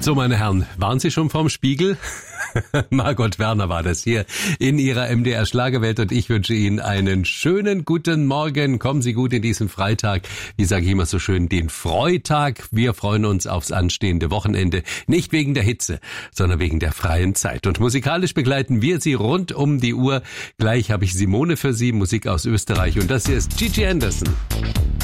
So, meine Herren, waren Sie schon vorm Spiegel? Margot Werner war das hier in ihrer MDR Schlagerwelt und ich wünsche Ihnen einen schönen guten Morgen. Kommen Sie gut in diesen Freitag. Wie sage ich immer so schön, den Freitag. Wir freuen uns aufs anstehende Wochenende. Nicht wegen der Hitze, sondern wegen der freien Zeit. Und musikalisch begleiten wir Sie rund um die Uhr. Gleich habe ich Simone für Sie, Musik aus Österreich. Und das hier ist Gigi Anderson.